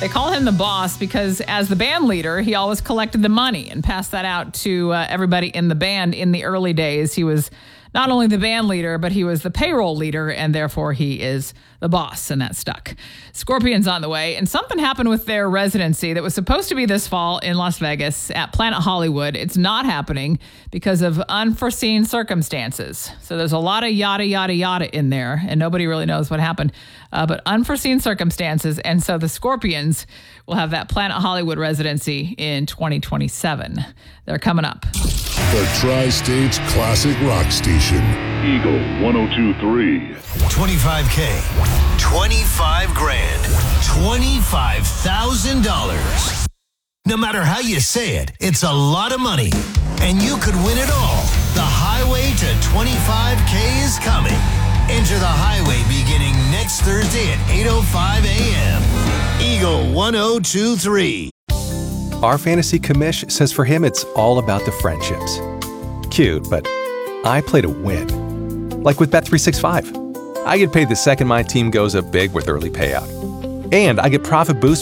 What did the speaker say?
They call him the boss because as the band leader, he always collected the money and passed that out to everybody in the band. In the early days, he was not only the band leader, but he was the payroll leader, and therefore he is the boss, and that stuck. Scorpions on the way, and something happened with their residency that was supposed to be this fall in Las Vegas at Planet Hollywood. It's not happening because of unforeseen circumstances. So there's a lot of yada, yada, yada in there, and nobody really knows what happened. But unforeseen circumstances, and so the Scorpions will have that Planet Hollywood residency in 2027. They're coming up. The Tri-State's classic rock station. Eagle 102.3. 25K, 25 grand, $25,000. No matter how you say it, it's a lot of money. And you could win it all. The highway to 25K is coming. Enter the highway beginning next Thursday at 8:05 a.m. Eagle 102.3. Our fantasy commish says for him it's all about the friendships. Cute, but I play to win. Like with Bet365. I get paid the second my team goes up big with early payout. And I get profit boost